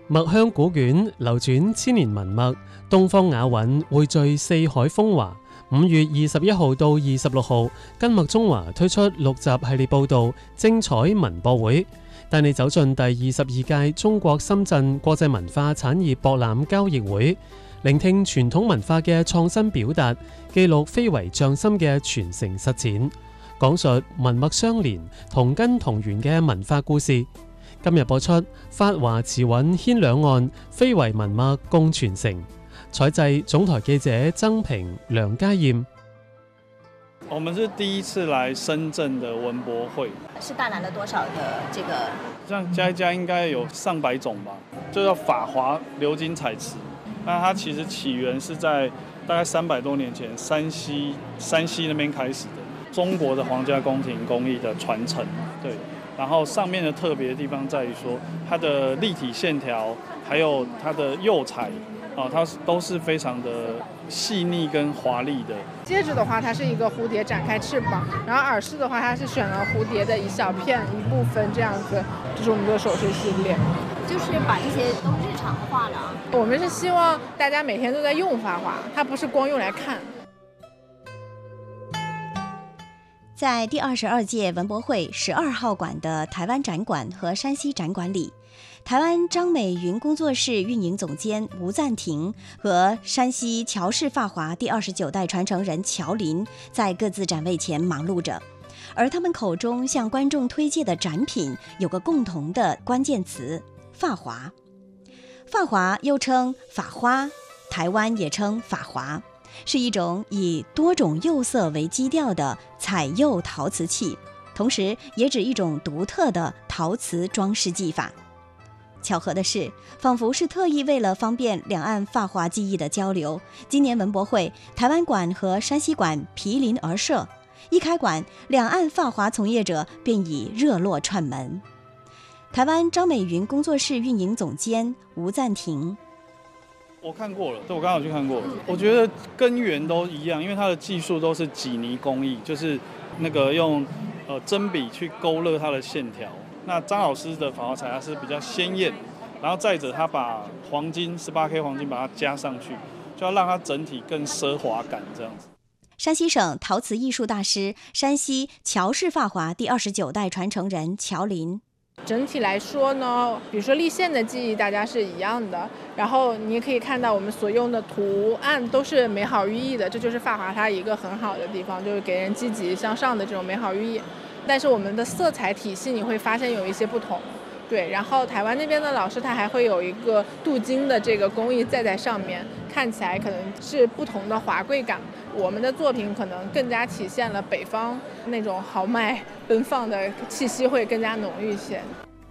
墨香古卷流轉千年文墨，東方雅韻匯聚四海風華。5月21號到26號，根墨中華推出6集系列報導精彩文博會，帶你走進第22屆中國深圳國際文化產業博覽交易會，聆聽傳統文化嘅創新表達，記錄非遺匠心嘅傳承實踐，講述文墨相連、同根同源嘅文化故事。今日播出法華瓷韻牽兩岸，非遺文墨共傳承。採製總台記者曾平、梁家燕。 我們是第一次來深圳的文博會， 是帶來了多少的這個？ 這樣加一加應該有上百種吧，就叫法華鎏金彩瓷。那它其實起源是在大概300多年前山西那邊開始的，中國的皇家宮廷工藝的傳承。對，然後上面的特別的地方在於說它的立體線條，還有它的釉彩。它都是非常的細膩跟華麗的。 戒指的話，它是一個蝴蝶展開翅膀，然後耳飾的話，它是選了蝴蝶的一小片一部分，這樣子，這是我們的首飾系列。 就是把這些都日常化了。 我們是希望大家每天都在用法華，它不是光用來看。 在第22屆文博會12號館的台灣展館和山西展館裡，台灣張美雲工作室運營總監吳贊廷和山西喬氏法華第29代傳承人喬林在各自展位前忙碌着，而他們口中向觀眾推介的展品有個共同的關鍵詞：法華。法華又稱法花，台灣也稱法華，是一種以多種釉色為基調的彩釉陶瓷器，同時也指一種獨特的陶瓷裝飾技法。巧合的是，仿佛是特意為了方便兩岸法華技藝的交流，今年文博會台灣館和山西館毗鄰而設，一開館，兩岸法華從業者便已熱絡串門。台灣張美雲工作室運營總監吳贊廷： 我看過了，對，我剛好去看過，我覺得根源都一樣，因為它的技術都是幾泥工藝，就是那個用針筆去勾勒它的線條。那張老師的法華彩它是比較鮮豔，然後再者他把黃金18K 黃金把它加上去，就要讓它整體更奢華感這樣子。 山西省陶瓷藝術大師、山西喬氏法華第29代傳承人喬林： 整體來說呢，比如說立線的技藝大家是一樣的，然後你也可以看到我們所用的圖案都是美好寓意的，這就是法華它一個很好的地方，就是給人積極向上的這種美好寓意。但是我們的色彩體系你會發現有一些不同，對。然後台灣那邊的老師他還會有一個鍍金的這個工藝在上面，看起來可能是不同的華貴感。我們的作品可能更加體現了北方那種豪邁奔放的氣息會更加濃郁一些。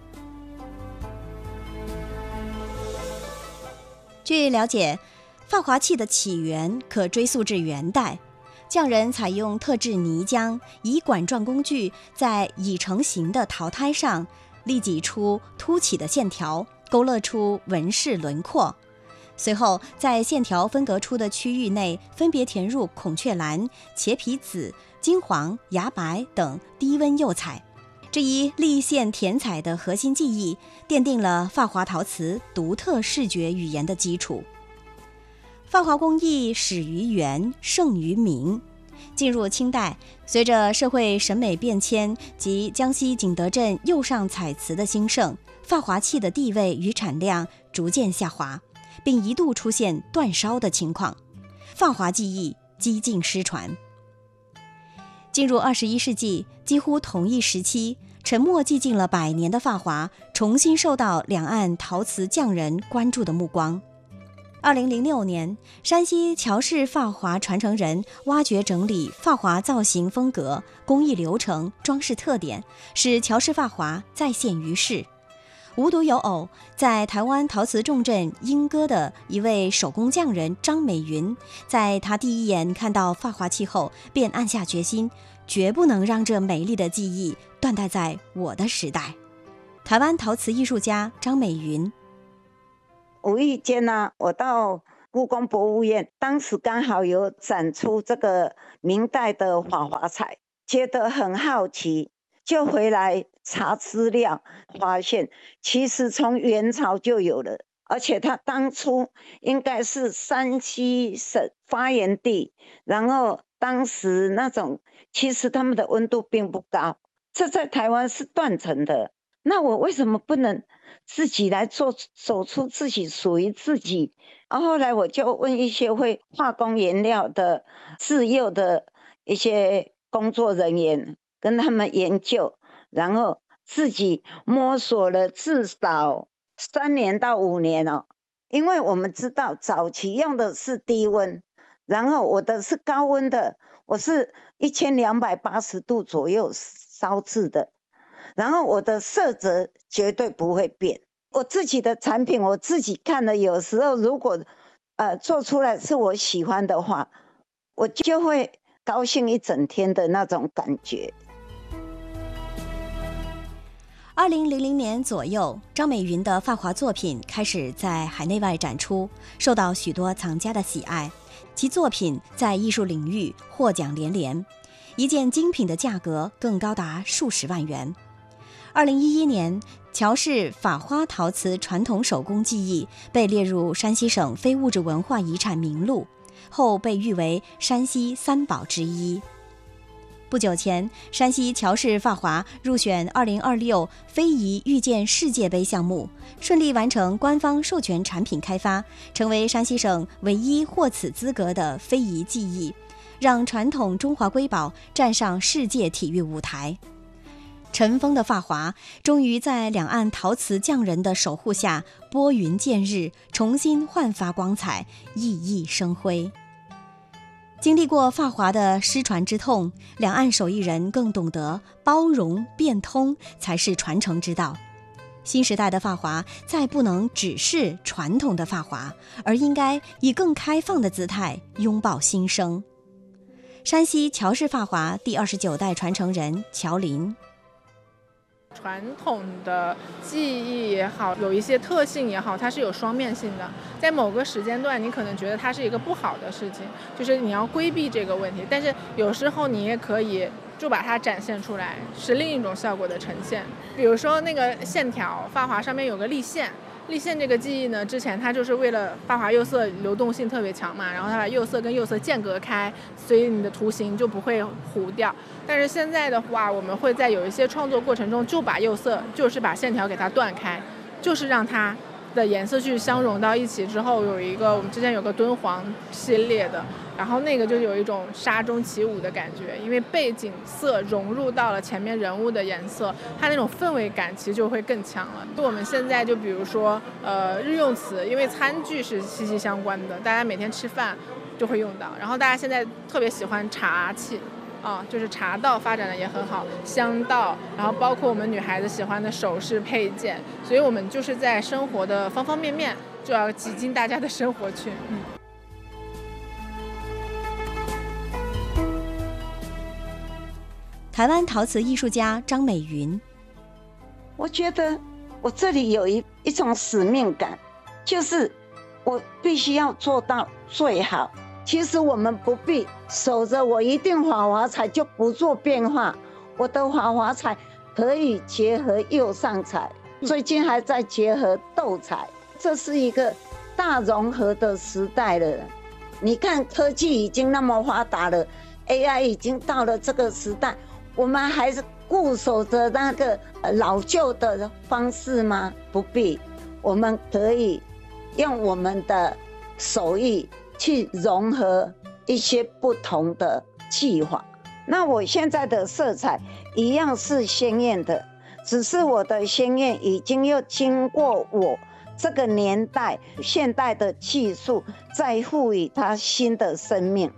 據了解，法華器的起源可追溯至元代。匠人採用特制泥漿，以管狀工具在已成型的陶胎上立擠出凸起的線條，勾勒出紋飾輪廓。隨後在線條分隔出的區域內分別填入孔雀藍、茄皮紫、金黃、芽白等低溫釉彩。這一立線填彩的核心技藝，奠定了法華陶瓷獨特視覺語言的基礎。法華工藝始於元，盛於明。進入清代，隨着社會審美變遷及江西景德鎮釉上彩瓷的興盛，法華器的地位與產量逐漸下滑，並一度出現斷燒的情況，法華技藝幾近失傳。進入21世紀，幾乎同一時期，沉默寂靜了100年的法華重新受到兩岸陶瓷匠人關注的目光。2006年，山西喬氏法華傳承人挖掘整理法華造型風格、工藝流程、裝飾特點，使喬氏法華再現於世。無獨有偶，在台灣陶瓷重鎮鶯歌的一位手工匠人張美雲，在他第一眼看到法華器後，便暗下決心，絕不能讓這美麗的技藝斷代在我的時代。台灣陶瓷藝術家張美雲： 無意間呢，我到故宮博物院，當時剛好有展出這個明代的法華彩，覺得很好奇，就回來查資料，發現其實從元朝就有了而且它当初应该是山西省发源地，然后当时那种其实他们的温度并不高，这在台湾是断层的。那我为什么不能自己来走出自己属于自己？然后后来我就问一些会化工原料的自幼的一些工作人员，跟他们研究，然后自己摸索了至少3年到5年哦。因为我们知道早期用的是低温，然后我的是高温的，我是1280度左右烧制的，然后我的色泽绝对不会变。我自己的产品我自己看了，有时候如果做出来是我喜欢的话，我就会高兴一整天的那种感觉。 2000年左右，张美云的发华作品开始在海内外展出，受到许多藏家的喜爱，其作品在艺术领域获奖连连，一件精品的价格更高达数十万元。2011年，乔氏法花陶瓷传统手工技艺被列入山西省非物质文化遗产名录，后被誉为山西3宝之一。不久前，山西乔氏发华入选2026非遗遇见世界杯项目，顺利完成官方授权产品开发，成为山西省唯一获此资格的非遗技艺，让传统中华瑰宝站上世界体育舞台。尘封的发华终于在两岸陶瓷匠人的守护下拨云见日，重新焕发光彩，熠熠生辉。经历过发华的失传之痛，两岸手艺人更懂得包容变通才是传承之道。新时代的发华再不能只是传统的发华，而应该以更开放的姿态拥抱新生。山西乔氏发华第29代传承人乔林。 传统的技艺也好，有一些特性也好，它是有双面性的。在某个时间段，你可能觉得它是一个不好的事情，就是你要规避这个问题。但是有时候你也可以就把它展现出来，是另一种效果的呈现。比如说那个线条，发华上面有个立线。立线这个技艺呢，之前它就是为了发华釉色流动性特别强嘛，然后它把釉色跟釉色间隔开，所以你的图形就不会糊掉。但是现在的话，我们会在有一些创作过程中就把釉色，就是把线条给它断开，就是让它的颜色去相融到一起之后，我们之前有个敦煌系列的，然后那个就有一种沙中起舞的感觉，因为背景色融入到了前面人物的颜色，它那种氛围感其实就会更强了。我们现在就比如说日用词，因为餐具是息息相关的，大家每天吃饭就会用到，然后大家现在特别喜欢茶器。就是茶道发展的也很好，香道，然后包括我们女孩子喜欢的首饰配件，所以我们就是在生活的方方面面就要挤进大家的生活去。 台湾陶瓷艺术家张美云， 我觉得我这里有一种使命感，就是我必须要做到最好。其实我们不必守着我一定法华彩就不做变化，我的法华彩可以结合釉上彩，最近还在结合斗彩，这是一个大融合的时代了。你看科技已经那么发达了， AI 已经到了这个时代，我们还是固守着那个老旧的方式吗？不必，我们可以用我们的手艺去融合一些不同的技法。那我现在的色彩一样是鲜艳的，只是我的鲜艳已经又经过我这个年代现代的技术再赋予它新的生命。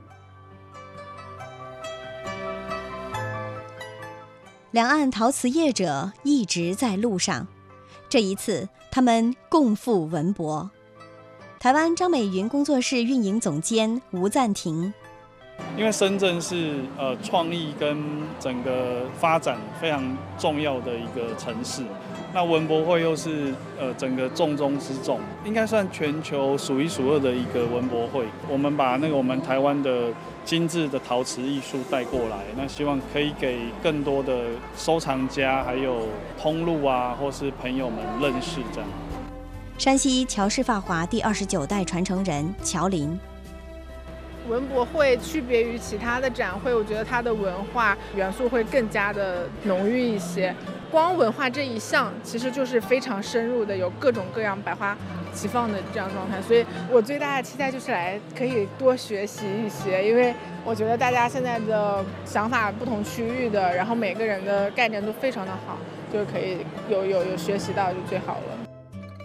两岸陶瓷业者一直在路上，这一次他们共赴文博。台湾张美云工作室运营总监吴赞庭， 因为深圳是创意跟整个发展非常重要的一个城市，那文博会又是整个重中之重，应该算全球数一数二的一个文博会。我们把我们台湾的精致的陶瓷艺术带过来，那希望可以给更多的收藏家还有通路啊，或是朋友们认识这样。 山西乔氏发华第29代传承人乔林。 文博会区别于其他的展会，我觉得它的文化元素会更加的浓郁一些。光文化这一项其实就是非常深入的，有各种各样百花齐放的这样状态，所以我最大的期待就是来可以多学习一些，因为我觉得大家现在的想法不同区域的，然后每个人的概念都非常的好，就可以有学习到就最好了。